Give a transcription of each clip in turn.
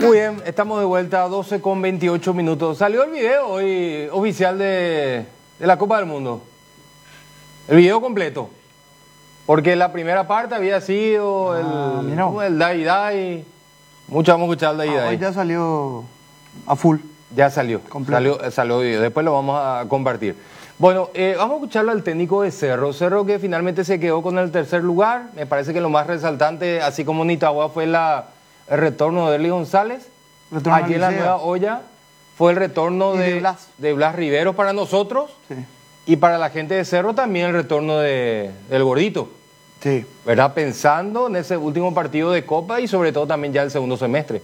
Muy bien, estamos de vuelta a 12 con 28 minutos. Salió el video hoy oficial de la Copa del Mundo. El video completo. Porque la primera parte había sido el Dai Dai. Mucho vamos a escuchar el Dai Dai. Hoy ya salió a full. Ya salió. Salió video. Después lo vamos a compartir. Bueno, vamos a escucharlo al técnico de Cerro. Cerro que finalmente se quedó con el tercer lugar. Me parece que lo más resaltante, así como Nitagua, fue el retorno de Erly González. Allí en la nueva olla fue el retorno de Blas Riveros para nosotros. Sí. Y para la gente de Cerro también el retorno del Gordito. Sí. ¿Verdad? Pensando en ese último partido de Copa y sobre todo también ya el segundo semestre.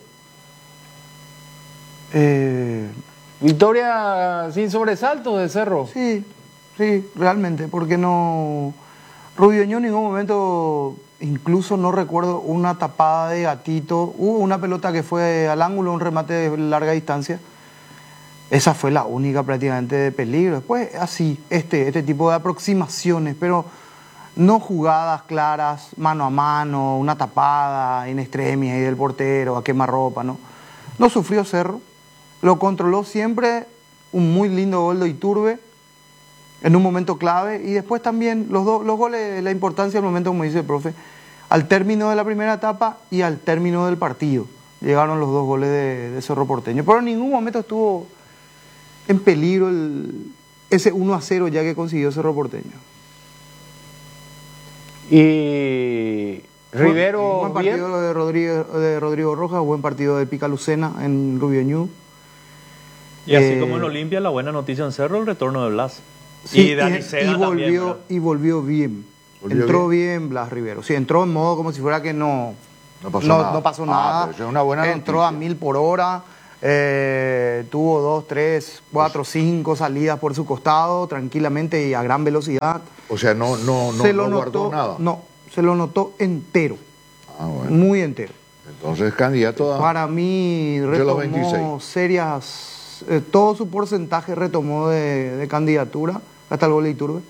Victoria sin sobresalto de Cerro. Sí, realmente, porque no... Rubio Ñu en ningún momento, incluso no recuerdo una tapada de Gatito. Hubo una pelota que fue al ángulo, un remate de larga distancia. Esa fue la única prácticamente de peligro. Después, así, este tipo de aproximaciones, pero no jugadas claras, mano a mano, una tapada in extremis ahí del portero, a quemarropa, ¿no? No sufrió Cerro, lo controló siempre, un muy lindo gol de Iturbe en un momento clave, y después también los goles, la importancia del momento, como dice el profe, al término de la primera etapa y al término del partido. Llegaron los dos goles de Cerro Porteño, pero en ningún momento estuvo en peligro ese 1-0 ya que consiguió Cerro Porteño. Y Rivero, buen partido de Rodrigo Rojas, buen partido de Pica Lucena en Rubio Ñu. Y así como en Olimpia, la buena noticia en Cerro, el retorno de Blas. Sí, y volvió bien. Entró bien Blas Rivero. Sí, entró en modo como si fuera que no pasó nada. Pero es una buena entró noticia. A 1000 por hora. Tuvo 2, 3, 4, 5 salidas por su costado tranquilamente y a gran velocidad. O sea, no guardó nada. No, se lo notó entero. Bueno. Muy entero. Entonces, candidato a... Para mí retomó serias... todo su porcentaje retomó de candidatura hasta el gol de Iturbe.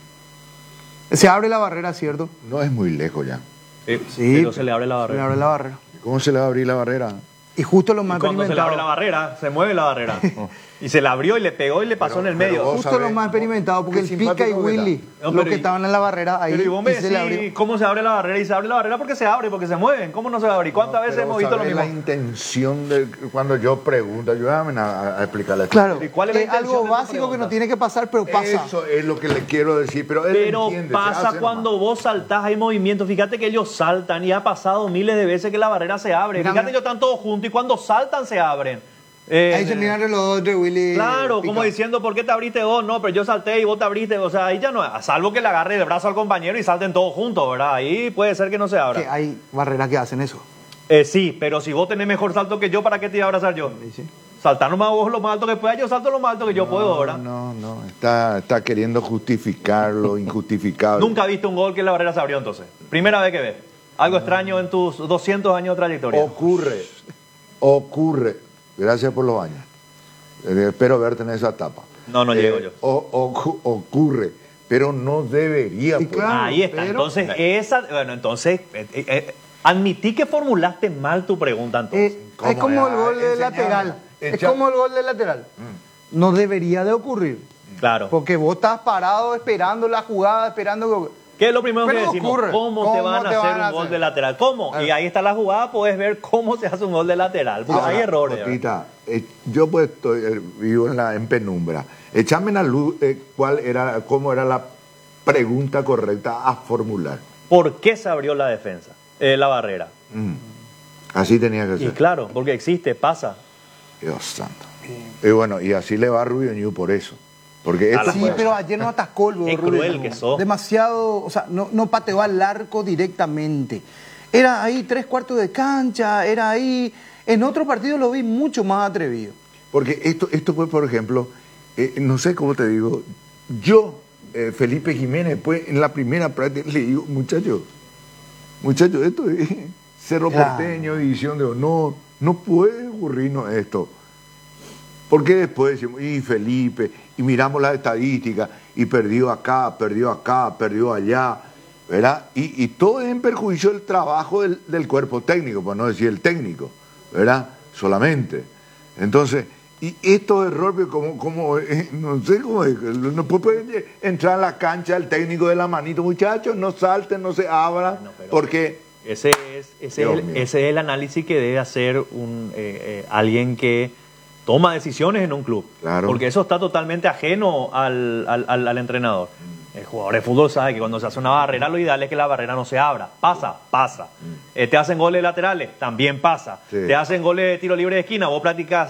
Se abre la barrera, ¿cierto? No es muy lejos ya. Sí, pero se le abre la barrera. Se le abre la barrera. ¿Cómo se le va a abrir la barrera? Y justo lo más cuando experimentado. se le abre la barrera, se mueve la barrera. Y se la abrió y le pegó y le pasó en el medio. Justo lo más experimentado, porque el Pica y Willy, los que estaban en la barrera ahí, pero y vos me se le abrió. decís, ¿cómo se abre la barrera? Y se abre la barrera porque se abre, porque se mueven. ¿Cómo no se va a abrir? ¿Cuántas veces hemos visto lo mismo? La intención de cuando yo pregunto, ayúdame a explicarle. Claro, ¿y cuál es la intención algo de tu básico pregunta? que no tiene que pasar, pero pasa. Eso es lo que le quiero decir, pero él entiende, pasa cuando vos saltás, hay movimiento. Fíjate que ellos saltan y ha pasado miles de veces que la barrera se abre. Fíjate, ellos están todos juntos y cuando saltan se abren. Ahí se miran el reloj de Willy. Claro, Pica. como diciendo, ¿por qué te abriste vos? No, pero yo salté y vos te abriste. O sea, ahí ya no, a salvo que le agarre el brazo al compañero y salten todos juntos, ¿verdad? Ahí puede ser que no se abra. Que hay barreras que hacen eso. Sí, pero si vos tenés mejor salto que yo, ¿para qué te iba a abrazar yo? Sí. Saltar nomás vos lo más alto que pueda, yo salto lo más alto que yo puedo, ¿verdad? No, está queriendo justificar lo injustificable. Nunca viste un gol que la barrera se abrió entonces. Primera vez que ves. Algo extraño en tus 200 años de trayectoria. Ocurre. Gracias por los años. Espero verte en esa etapa. No llego yo. Ocurre, pero no debería. Sí, claro, ahí está. Entonces, admití que formulaste mal tu pregunta entonces. Es como el gol de lateral. Es como el gol de lateral. No debería de ocurrir. Claro. Porque vos estás parado esperando la jugada, esperando... ¿Qué es lo primero Pero que decimos? ocurre. ¿Cómo te van a hacer un gol de lateral? ¿Cómo? Y ahí está la jugada, puedes ver cómo se hace un gol de lateral. Porque hay errores. Pepita, yo pues vivo en penumbra. Échame la luz cómo era la pregunta correcta a formular. ¿Por qué se abrió la defensa? La barrera. Así tenía que ser. Y claro, porque existe, pasa. Dios santo. Y bueno, y así le va a Rubio Ñu por eso. Porque esto Sí, pero ayer no atascó el Es cruel que sos. Demasiado, o sea, no pateó al arco directamente. Era ahí 3/4 de cancha, era ahí... En otro partido lo vi mucho más atrevido. Porque esto fue, por ejemplo, no sé cómo te digo, yo, Felipe Jiménez, pues en la primera práctica le digo, muchachos, esto es Cerro Porteño, división de honor, no puede ocurrirnos esto. Porque después decimos, y Felipe, y miramos las estadísticas, y perdió acá, perdió allá, ¿verdad? Y todo es en perjuicio del trabajo del cuerpo técnico, por no decir el técnico, ¿verdad? solamente. Entonces, y estos errores, no sé cómo es, no puede entrar a la cancha el técnico de la manito, muchachos, no salten, no se abran, No, pero porque... ese es el análisis que debe hacer alguien que toma decisiones en un club. Claro. Porque eso está totalmente ajeno al entrenador. El jugador de fútbol sabe que cuando se hace una barrera, lo ideal es que la barrera no se abra. Pasa. Te hacen goles laterales, también pasa. Sí. Te hacen goles de tiro libre de esquina, vos practicas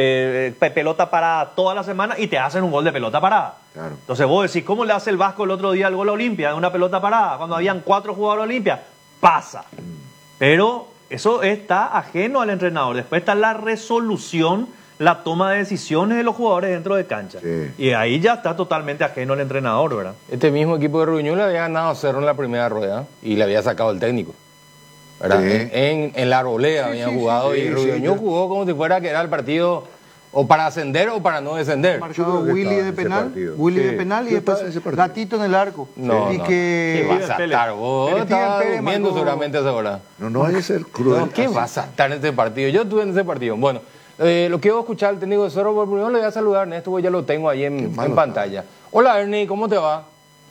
pelota parada toda la semana y te hacen un gol de pelota parada. Claro. Entonces vos decís, ¿cómo le hace el Vasco el otro día el gol a Olimpia de una pelota parada? Cuando habían 4 jugadores a Olimpia, pasa. Pero eso está ajeno al entrenador. Después está la resolución, la toma de decisiones de los jugadores dentro de cancha. Sí. Y ahí ya está totalmente ajeno al entrenador, ¿verdad? Este mismo equipo de Rubiñón le había ganado a Cerro en la primera rueda y le había sacado el técnico, ¿verdad? Sí. En la Arboleda habían jugado y Rubiñón jugó como si fuera que era el partido o para ascender o para no descender. Marcado creo que Willy estaba de en ese penal, partido. Willy Sí. de penal y Yo estaba después en ese partido. Gatito en el arco. No, y no. que ¿Qué vas a estar vos? Steven Estaba Pérez durmiendo marcó- seguramente a esa hora. No vaya a ser cruel. No, ¿qué así. vas a estar en ese partido? Yo estuve en ese partido. Bueno, lo quiero escuchar al técnico de Cerro, por primero le voy a saludar, Ernesto, porque ya lo tengo ahí Qué en malo pantalla. Hola Ernie, ¿cómo te va?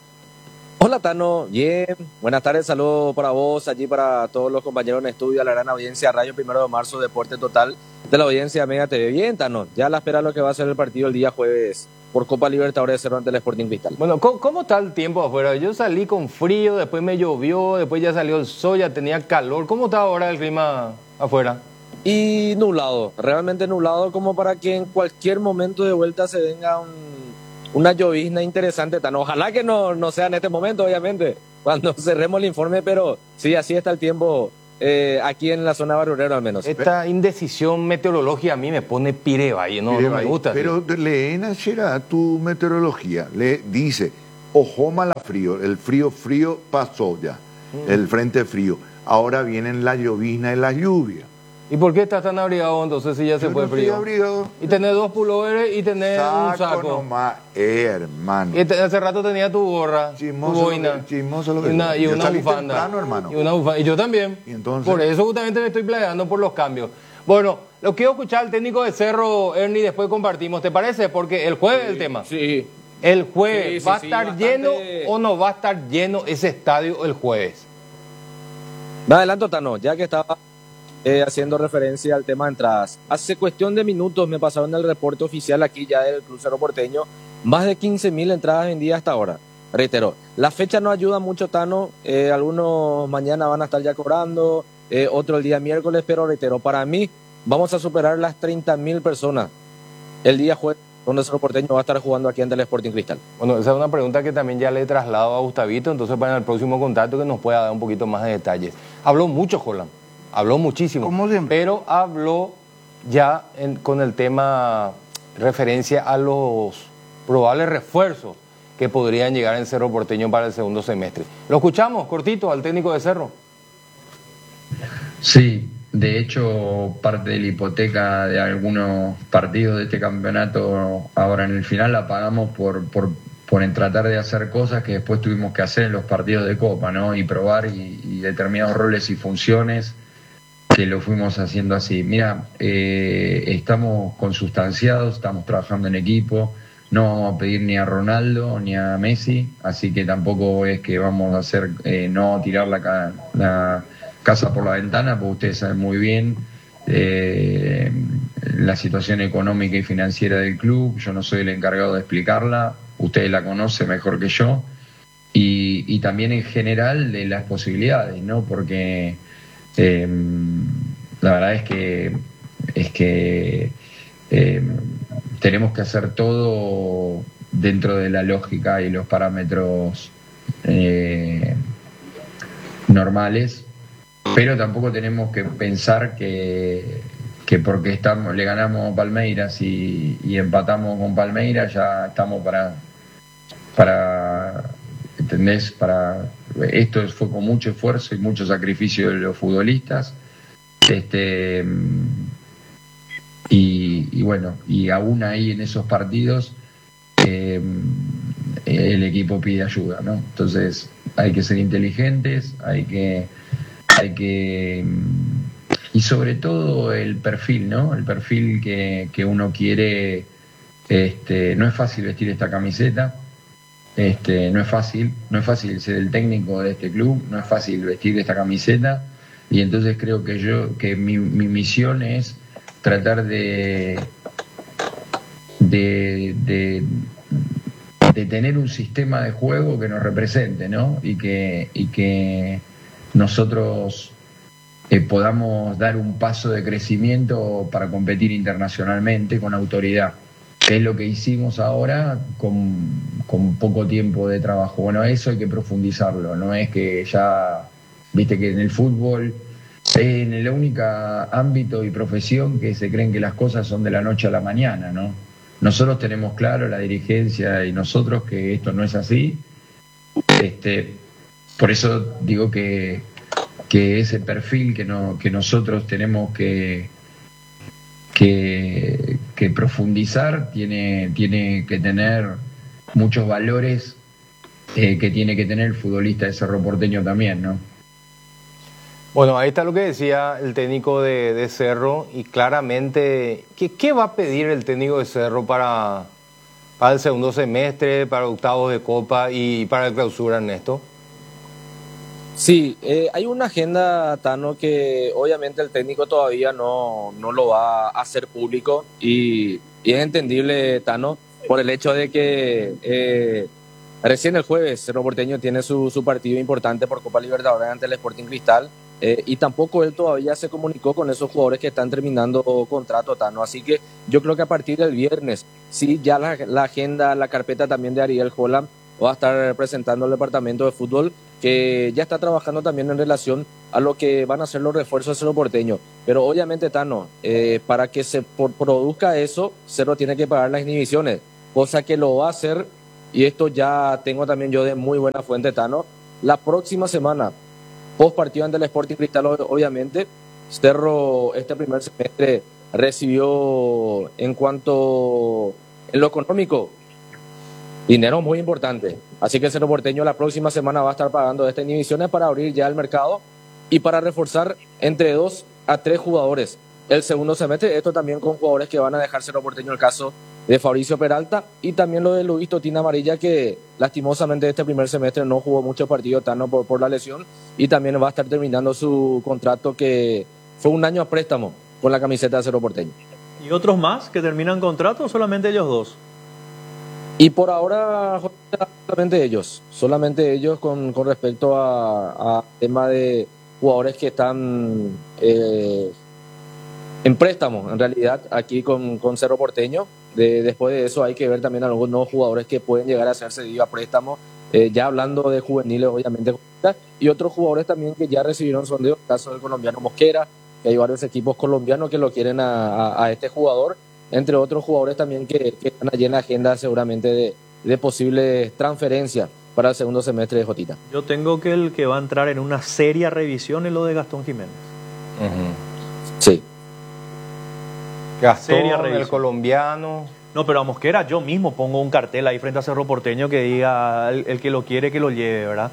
Hola Tano, bien, buenas tardes, saludos para vos, allí para todos los compañeros en estudio, a la gran audiencia Radio 1 de marzo, Deporte Total de la audiencia Mega TV. Bien Tano, ya a la espera de lo que va a ser el partido el día jueves por Copa Libertadores de Cerro ante el Sporting Cristal. Bueno, ¿cómo está el tiempo afuera? Yo salí con frío, después me llovió, después ya salió el sol, ya tenía calor. ¿Cómo está ahora el clima afuera? Y nublado, realmente nublado como para que en cualquier momento de vuelta se venga una llovizna interesante, Tano. Ojalá que no sea en este momento, obviamente, cuando cerremos el informe, pero sí, así está el tiempo aquí en la zona Barurero al menos. Esta indecisión meteorológica a mí me pone pireba y no me gusta. Pero leen ayer a tu meteorología, le dice, ojo mala frío, el frío pasó ya, el frente frío, ahora vienen la llovizna y la lluvia. ¿Y por qué estás tan abrigado entonces si ya se Yo fue no estoy frío? abrigado. Y tenés 2 pullovers y tenés un Saco saco. nomás, hermano. Y hace rato tenía tu gorra, Chismoso tu lo boina, que- chismoso lo que- y Yo una salí bufanda. temprano, hermano. Y una bufanda. Y yo también. ¿Y entonces? Por eso justamente me estoy peleando por los cambios. Bueno, lo quiero escuchar al técnico de Cerro, Ernie, después compartimos. ¿Te parece? Porque el jueves el tema. Sí, El jueves, Sí, ¿va a sí, estar bastante. lleno o no va a estar lleno ese estadio el jueves? me adelanto Tano, ya que estaba haciendo referencia al tema de entradas. Hace cuestión de minutos me pasaron el reporte oficial aquí ya del Club Cerro Porteño, más de 15.000 entradas vendidas hasta ahora. Reitero, la fecha no ayuda mucho, Tano, algunos mañana van a estar ya cobrando, otro el día miércoles, pero reitero, para mí vamos a superar las 30.000 personas el día jueves, donde Cerro Porteño va a estar jugando aquí ante el Sporting Cristal. Bueno, esa es una pregunta que también ya le he trasladado a Gustavito, entonces para el próximo contacto que nos pueda dar un poquito más de detalles. Habló mucho, Jolan, habló muchísimo. Como siempre. Pero habló ya con el tema referencia a los probables refuerzos que podrían llegar en Cerro Porteño para el segundo semestre. Lo escuchamos, cortito, al técnico de Cerro. Sí, de hecho, parte de la hipoteca de algunos partidos de este campeonato ahora en el final la pagamos por tratar de hacer cosas que después tuvimos que hacer en los partidos de Copa, ¿no? Y probar y determinados roles y funciones que lo fuimos haciendo así. Mira, estamos consustanciados, estamos trabajando en equipo, no vamos a pedir ni a Ronaldo ni a Messi, así que tampoco es que vamos a hacer no tirar la casa por la ventana, porque ustedes saben muy bien la situación económica y financiera del club. Yo no soy el encargado de explicarla, ustedes la conocen mejor que yo, y también en general de las posibilidades, ¿no? Porque la verdad es que tenemos que hacer todo dentro de la lógica y los parámetros normales, pero tampoco tenemos que pensar que porque le ganamos a Palmeiras y empatamos con Palmeiras ya estamos para ¿entendés? Esto fue con mucho esfuerzo y mucho sacrificio de los futbolistas, y bueno, y aún ahí en esos partidos el equipo pide ayuda, ¿no? Entonces hay que ser inteligentes, hay que y sobre todo el perfil, ¿no? El perfil que uno quiere. No es fácil vestir esta camiseta, no es fácil ser el técnico de este club, no es fácil vestir esta camiseta, y entonces creo que mi misión es tratar de tener un sistema de juego que nos represente, ¿no? Y que nosotros podamos dar un paso de crecimiento para competir internacionalmente con autoridad, que es lo que hicimos ahora con poco tiempo de trabajo. Bueno, eso hay que profundizarlo, no es que ya, viste que en el fútbol es en el único ámbito y profesión que se creen que las cosas son de la noche a la mañana, ¿no? Nosotros tenemos claro, la dirigencia y nosotros, que esto no es así. Por eso digo que ese perfil que nosotros tenemos que profundizar tiene que tener muchos valores que tiene que tener el futbolista de Cerro Porteño también, ¿no? Bueno, ahí está lo que decía el técnico de Cerro, y claramente, ¿qué va a pedir el técnico de Cerro para el segundo semestre, para octavos de Copa y para el clausura, Ernesto? Sí, hay una agenda, Tano, que obviamente el técnico todavía no lo va a hacer público, y es entendible, Tano, por el hecho de que recién el jueves Cerro Porteño tiene su partido importante por Copa Libertadores ante el Sporting Cristal, y tampoco él todavía se comunicó con esos jugadores que están terminando contrato, Tano. Así que yo creo que a partir del viernes, sí, ya la agenda, la carpeta también de Ariel Holland va a estar presentando el departamento de fútbol, que ya está trabajando también en relación a lo que van a ser los refuerzos de Cerro Porteño. Pero obviamente, Tano, para que se produzca eso, Cerro tiene que pagar las inhibiciones, cosa que lo va a hacer, y esto ya tengo también yo de muy buena fuente, Tano. La próxima semana, post partido ante el Sporting Cristal, obviamente, Cerro este primer semestre recibió, en lo económico, dinero muy importante. Así que el Cerro Porteño la próxima semana va a estar pagando estas inhibiciones para abrir ya el mercado y para reforzar entre 2 a 3 jugadores el segundo semestre. Esto también con jugadores que van a dejar Cerro Porteño, el caso de Fabricio Peralta y también lo de Luis Totina Amarilla, que lastimosamente este primer semestre no jugó muchos partidos, Tano, por la lesión, y también va a estar terminando su contrato, que fue un año a préstamo con la camiseta de Cerro Porteño. ¿Y otros más que terminan contrato o solamente ellos dos? Y por ahora solamente ellos con respecto a tema de jugadores que están en préstamo, en realidad, aquí con Cerro Porteño. Después de eso hay que ver también algunos nuevos jugadores que pueden llegar a ser cedidos a préstamo, ya hablando de juveniles, obviamente, y otros jugadores también que ya recibieron sondeo, el caso del colombiano Mosquera, que hay varios equipos colombianos que lo quieren a este jugador, entre otros jugadores también que están allí en la agenda seguramente de posibles transferencias para el segundo semestre de Jotita. Yo tengo que el que va a entrar en una seria revisión es lo de Gastón Jiménez. Sí. Gastón, Seria revisión. el colombiano. No, pero a Mosquera yo mismo pongo un cartel ahí frente a Cerro Porteño que diga el que lo quiere que lo lleve, ¿verdad?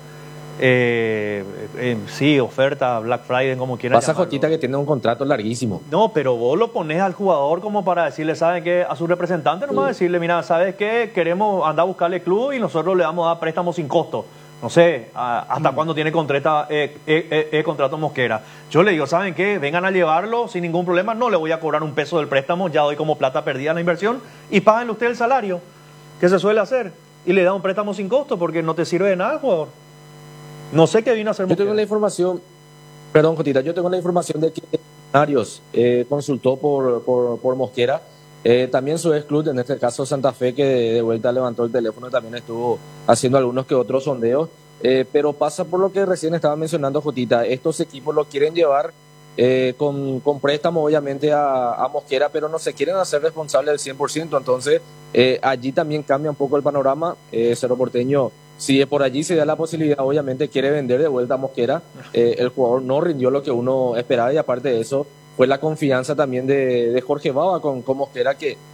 Sí, oferta, Black Friday, como quieran Pasa llamarlo. Jotita que tiene un contrato larguísimo. No, pero vos lo pones al jugador como para decirle, ¿saben qué? A su representante nomás decirle, mira, ¿sabes qué? Queremos andar a buscarle club y nosotros le vamos a dar préstamos sin costo. No sé, hasta cuándo tiene contrato Mosquera. Yo le digo, ¿saben qué? Vengan a llevarlo sin ningún problema, no le voy a cobrar un peso del préstamo, ya doy como plata perdida en la inversión y páguenle usted el salario, que se suele hacer, y le da un préstamo sin costo porque no te sirve de nada el jugador. No sé qué vino a hacer Yo tengo Mosquera. la información, perdón, Jotita, yo tengo la información de que Millonarios consultó por Mosquera. También su ex club, en este caso Santa Fe, que de vuelta levantó el teléfono, también estuvo haciendo algunos que otros sondeos. Pero pasa por lo que recién estaba mencionando Jotita. Estos equipos lo quieren llevar con préstamo, obviamente, a Mosquera, pero no se quieren hacer responsables del 100%. Entonces, allí también cambia un poco el panorama. Cerro Porteño, si por allí se da la posibilidad, obviamente quiere vender de vuelta a Mosquera. El jugador no rindió lo que uno esperaba, y aparte de eso, fue la confianza también de Jorge Baba con Mosquera, que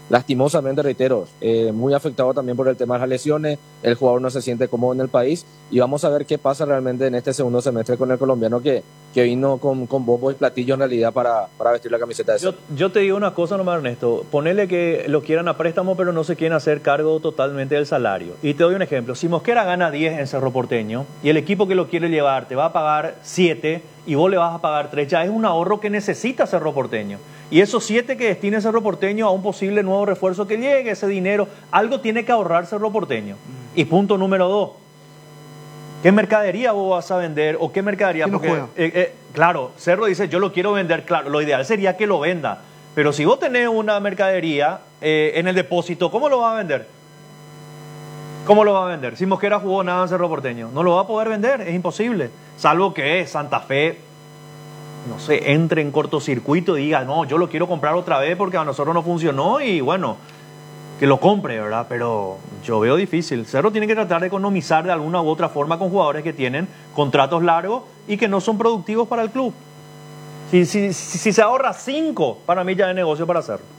lastimosamente, reitero, muy afectado también por el tema de las lesiones, el jugador no se siente cómodo en el país y vamos a ver qué pasa realmente en este segundo semestre con el colombiano que vino con bombos y platillos en realidad para vestir la camiseta de Cerro. Yo te digo una cosa nomás, Ernesto. Ponele que lo quieran a préstamo, pero no se quieren hacer cargo totalmente del salario. Y te doy un ejemplo. Si Mosquera gana 10 en Cerro Porteño y el equipo que lo quiere llevar te va a pagar 7 y vos le vas a pagar 3, ya es un ahorro que necesita Cerro Porteño. Y esos 7 que destine Cerro Porteño a un posible nuevo refuerzo que llegue, ese dinero, algo tiene que ahorrar Cerro Porteño. Y punto número 2. ¿Qué mercadería vos vas a vender o qué mercadería? ¿Quién lo Porque, claro, Cerro dice, yo lo quiero vender, claro, lo ideal sería que lo venda. Pero si vos tenés una mercadería en el depósito, ¿cómo lo vas a vender? ¿Cómo lo va a vender? Si Mosquera jugó nada en Cerro Porteño, no lo va a poder vender, es imposible. Salvo que Santa Fe, no sé, entre en cortocircuito y diga, no, yo lo quiero comprar otra vez porque a nosotros no funcionó y bueno, que lo compre, ¿verdad? Pero yo veo difícil. Cerro tiene que tratar de economizar de alguna u otra forma con jugadores que tienen contratos largos y que no son productivos para el club. Si se ahorra 5, para mí ya es negocio para Cerro.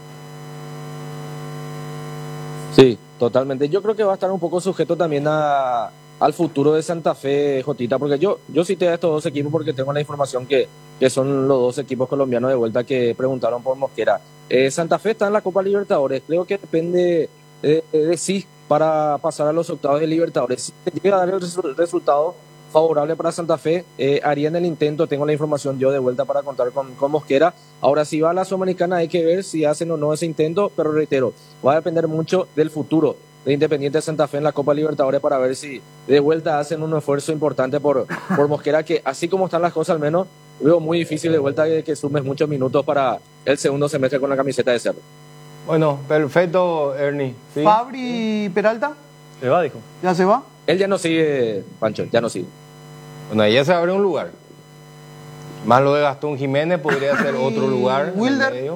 Sí, totalmente. Yo creo que va a estar un poco sujeto también al futuro de Santa Fe, Jotita, porque yo cité a estos dos equipos porque tengo la información que son los dos equipos colombianos de vuelta que preguntaron por Mosquera. Santa Fe está en la Copa Libertadores, creo que depende de sí para pasar a los octavos de Libertadores. Si llega a dar el resultado favorable para Santa Fe, harían el intento, tengo la información yo de vuelta para contar con Mosquera. Ahora, si va a la Sudamericana hay que ver si hacen o no ese intento, pero reitero, va a depender mucho del futuro de Independiente de Santa Fe en la Copa Libertadores para ver si de vuelta hacen un esfuerzo importante por Mosquera, que así como están las cosas al menos, veo muy difícil de vuelta que sumes muchos minutos para el segundo semestre con la camiseta de Cerro. Bueno, perfecto, Ernie. ¿Sí? Fabri Peralta, Se va, dijo. ¿ya se va? Él ya no sigue, Pancho, ya no sigue. Bueno, ahí ya se abre un lugar. Más lo de Gastón Jiménez podría ser otro lugar. en el Wilder. medio.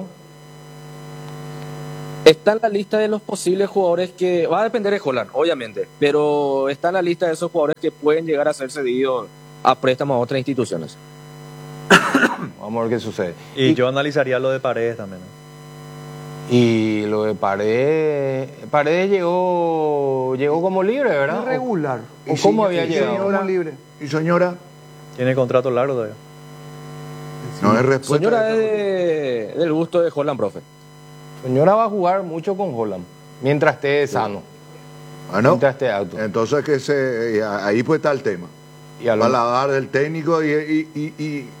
Está en la lista de los posibles jugadores que... Va a depender de Holland, obviamente, pero está en la lista de esos jugadores que pueden llegar a ser cedidos a préstamo a otras instituciones. Vamos a ver qué sucede. Y yo analizaría lo de Paredes también, ¿no? Y lo de Paredes llegó como libre, ¿verdad? Irregular. ¿O cómo había y llegado? Como libre. ¿Y señora? Tiene contrato largo todavía. No es respuesta. Señora, es del gusto de Holland, profe. Señora va a jugar mucho con Holland, mientras esté sano, Ah, ¿no? mientras esté auto. Entonces ahí pues está el tema. Y a lo- Paladar del técnico y